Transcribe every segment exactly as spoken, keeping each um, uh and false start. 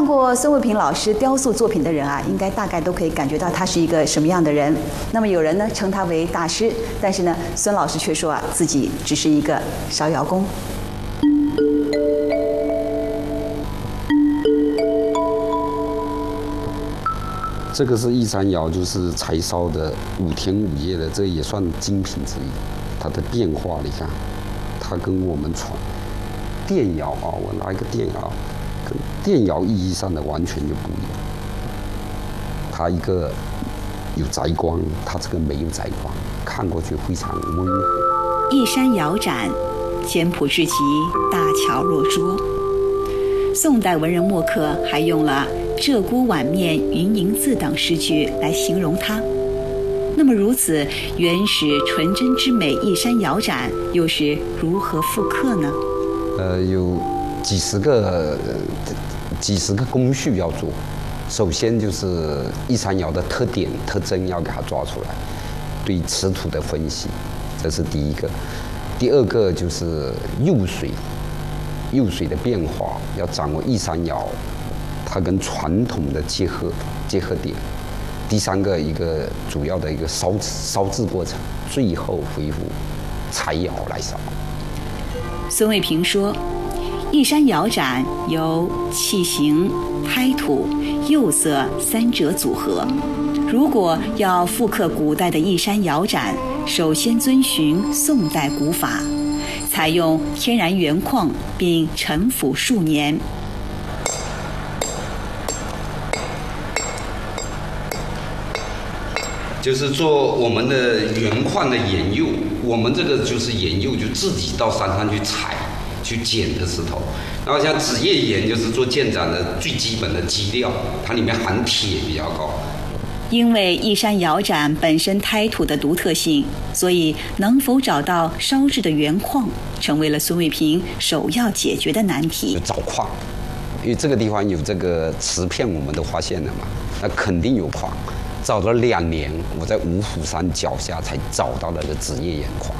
过孙卫平老师雕塑作品的人啊，应该大概都可以感觉到他是一个什么样的人。那么有人呢称他为大师，但是呢，孙老师却说啊，自己只是一个烧窑工。 这个是一山窑，就是柴烧的五天五夜的，这也算精品之一。它的变化，你看，它跟我们传电窑啊，我拿一个电窑，跟电窑意义上的完全就不一样。它一个有宅光，它这个没有宅光，看过去非常温和。 一山窑盏，简朴至极，大巧若拙。宋代文人墨客还用了鹧鸪碗面、云银字等诗句来形容它。那么如此原始纯真之美一山窑盏，又是如何复刻呢？ 呃，有几十个、呃、几十个工序要做。首先就是一山窑的特点、特征要给它抓出来，对瓷土的分析，这是第一个。第二个就是釉水，釉水的变化要掌握一山窑它跟传统的结合结合点。第三个一个主要的一个烧烧制过程，最后恢复柴窑来烧。 孙卫平说，一山窑盏由器形、胎土、釉色三者组合。如果要复刻古代的一山窑盏，首先遵循宋代古法，采用天然原矿并陈腐数年。 就是做我们的原矿的研釉，我们这个就是研釉，就自己到山上去采、去捡的石头。然后像纸叶岩，就是做建盏的最基本的基料，它里面含铁比较高。 因为一山窑盏本身胎土的独特性，所以能否找到烧制的原矿，成为了孙卫平首要解决的难题。 就找矿，因为这个地方有这个瓷片，我们都发现了嘛，那肯定有矿。找了两年，我在五虎山脚下才找到了这纸叶岩矿。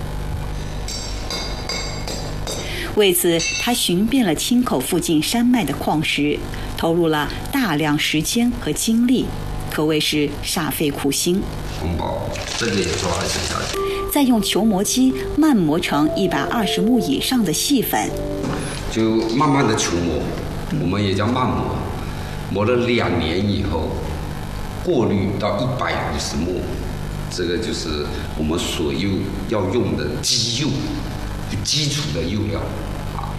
为此，他寻遍了青口附近山脉的矿石，投入了大量时间和精力，可谓是煞费苦心。 红宝，这个也做了下去。 再用球磨机慢磨成一百二十目以上的细粉， 就慢慢的球磨，我们也叫慢磨，磨了两年以后。过滤到一百五十目，这个就是我们所有要用的基釉，就基础的釉料啊。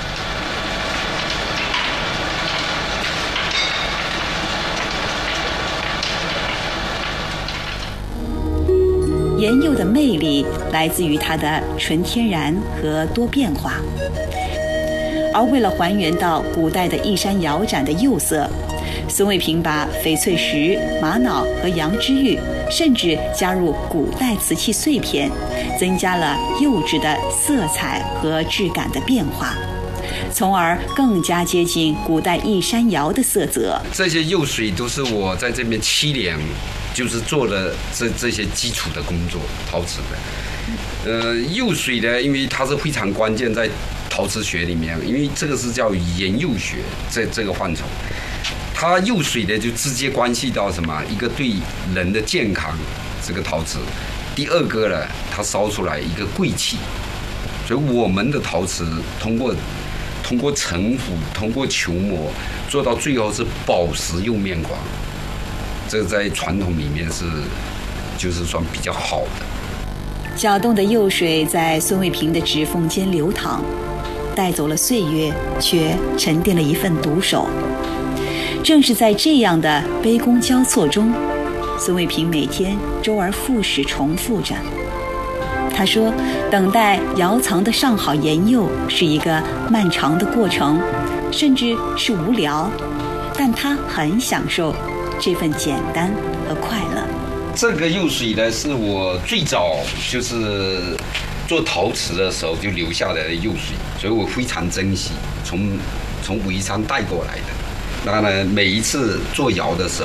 岩釉的魅力来自于它的纯天然和多变化，而为了还原到古代的一山窑盏的釉色，孙卫平把翡翠石、玛瑙和羊脂玉，甚至加入古代瓷器碎片，增加了釉质的色彩和质感的变化，从而更加接近古代一山窑的色泽。 这些釉水都是我在这边七年，就是做了这这些基础的工作，陶瓷的。呃，釉水呢，因为它是非常关键在陶瓷学里面，因为这个是叫研釉学，这这个范畴。它釉水呢，就直接关系到什么？一个对人的健康，这个陶瓷；第二个呢，它烧出来一个贵气。所以我们的陶瓷通过通过陈腐、通过球磨，做到最后是宝石釉面光。这个在传统里面是就是算比较好的。 搅动的釉水在孙卫平的指缝间流淌，带走了岁月，却沉淀了一份独手。正是在这样的杯弓交错中，孙卫平每天周而复始重复着。他说，等待窑藏的上好研釉是一个漫长的过程，甚至是无聊，但他很享受这份简单和快乐。 这个釉水呢，是我最早就是做陶瓷的时候就留下来的釉水，所以我非常珍惜，从从武夷山带过来的。那呢，每一次做窑的时